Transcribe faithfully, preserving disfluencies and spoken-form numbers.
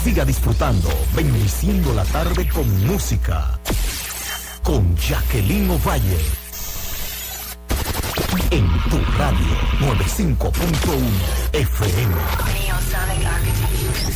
Siga disfrutando, bendiciendo la tarde con música. Con Jacqueline Ovalle. En tu radio noventa y cinco punto uno F M.